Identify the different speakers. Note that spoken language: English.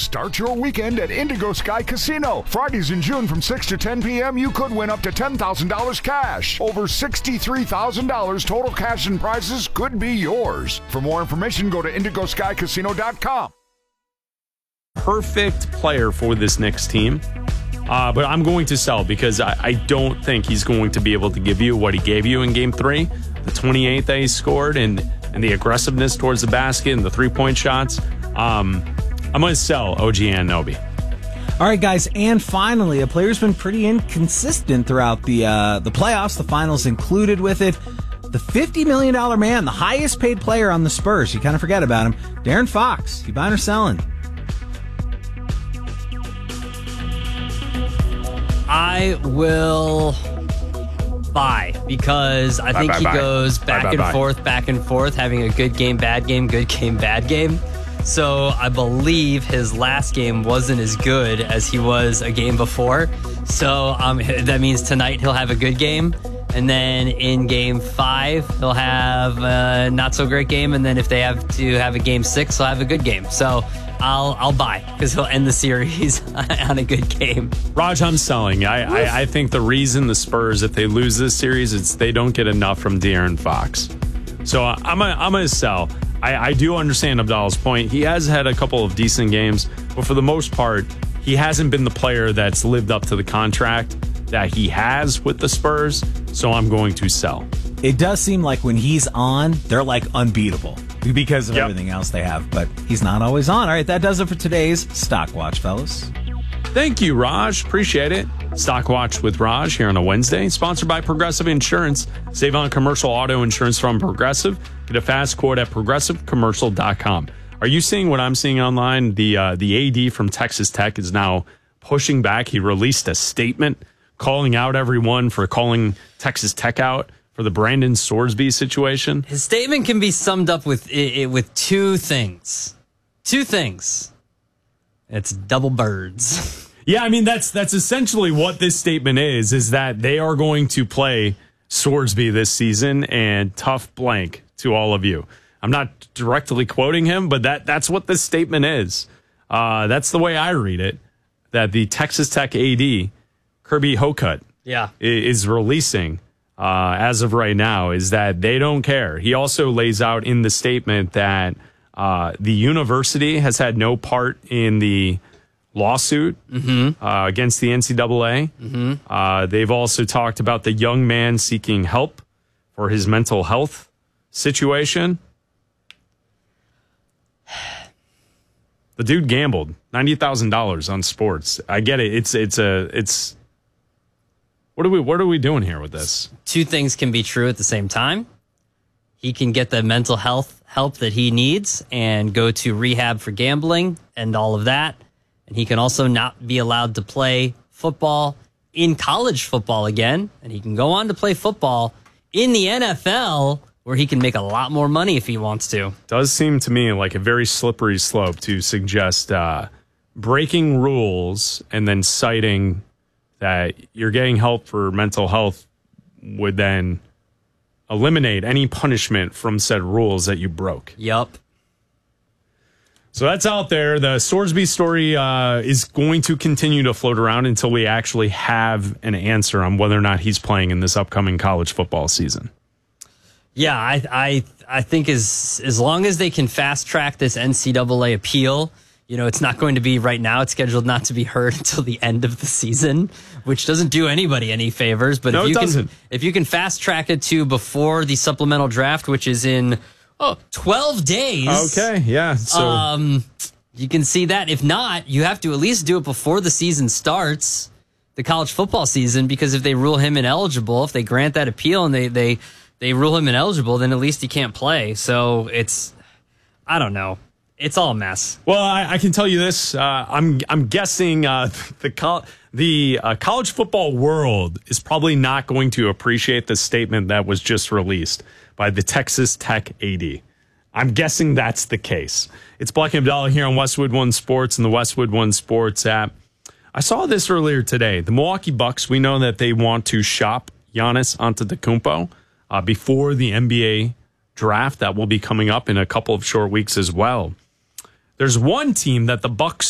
Speaker 1: Start your weekend at Indigo Sky Casino. Fridays in June from 6 to 10 p.m., you could win up to $10,000 cash. Over $63,000 total cash and prizes could be yours. For more information, go to indigoskycasino.com.
Speaker 2: Perfect player for this Knicks team. But I'm going to sell because I don't think he's going to be able to give you what he gave you in Game 3. The 28 that he scored and the aggressiveness towards the basket and the three-point shots. I'm going to sell OG Anunoby.
Speaker 3: All right, guys, and finally, a player's been pretty inconsistent throughout the playoffs, the finals included with it. The $50 million man, the highest paid player on the Spurs. You kind of forget about him. De'Aaron Fox. You buying or selling?
Speaker 4: I will buy because I think he goes back and forth, having a good game, bad game, good game, bad game. So I believe his last game wasn't as good as he was a game before. So that means tonight he'll have a good game. And then in Game 5, he'll have a not so great game. And then if they have to have a Game 6, he'll have a good game. So I'll buy because he'll end the series on a good game.
Speaker 2: Raj, I'm selling. I think the reason the Spurs, if they lose this series, it's they don't get enough from De'Aaron Fox. So I'm going to sell. I do understand Abdallah's point. He has had a couple of decent games, but for the most part, he hasn't been the player that's lived up to the contract that he has with the Spurs, so I'm going to sell.
Speaker 3: It does seem like when he's on, they're like unbeatable because of everything else they have, but he's not always on. All right, that does it for today's Stock Watch, fellas.
Speaker 2: Thank you, Raj. Appreciate it. Stock Watch with Raj here on a Wednesday, sponsored by Progressive Insurance. Save on commercial auto insurance from Progressive. Get a fast quote at progressivecommercial.com. Are you seeing what I'm seeing online? The AD from Texas Tech is now pushing back. He released a statement calling out everyone for calling Texas Tech out for the Brandon Sorsby situation.
Speaker 4: His statement can be summed up with two things. Two things. It's double birds.
Speaker 2: Yeah, I mean, that's essentially what this statement is that they are going to play Sorsby this season, and tough blank to all of you. I'm not directly quoting him, but that's what this statement is. That's the way I read it, that the Texas Tech AD, Kirby Hocutt, is releasing as of right now, is that they don't care. He also lays out in the statement that the university has had no part in the lawsuit against the NCAA. They've also talked about the young man seeking help for his mental health situation. The dude gambled $90,000 on sports. I get it. It's what are we doing here with this?
Speaker 4: Two things can be true at the same time. He can get the mental health help that he needs and go to rehab for gambling and all of that. And he can also not be allowed to play football in college football again. And he can go on to play football in the NFL, where he can make a lot more money if he wants to.
Speaker 2: Does seem to me like a very slippery slope to suggest breaking rules and then citing that you're getting help for mental health would then eliminate any punishment from said rules that you broke.
Speaker 4: Yup.
Speaker 2: So that's out there. The Sorsby story is going to continue to float around until we actually have an answer on whether or not he's playing in this upcoming college football season.
Speaker 4: Yeah, I think as long as they can fast track this NCAA appeal, it's not going to be right now. It's scheduled not to be heard until the end of the season, which doesn't do anybody any favors. But
Speaker 2: no,
Speaker 4: if you can fast track it to before the supplemental draft, which is in 12 days.
Speaker 2: Okay, yeah. So
Speaker 4: you can see that. If not, you have to at least do it before the season starts, the college football season, because if they rule him ineligible, if they grant that appeal and they rule him ineligible, then at least he can't play. So I don't know. It's all a mess.
Speaker 2: Well, I can tell you this. I'm guessing the college football world is probably not going to appreciate the statement that was just released by the Texas Tech AD. I'm guessing that's the case. It's Black and Abdallah here on Westwood One Sports and the Westwood One Sports app. I saw this earlier today. The Milwaukee Bucks, we know that they want to shop Giannis Antetokounmpo before the NBA draft that will be coming up in a couple of short weeks as well. There's one team that the Bucks